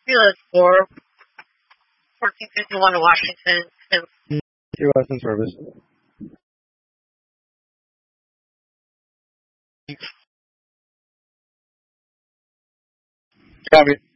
US 4, 1451 Washington. U.S. in service. Copy.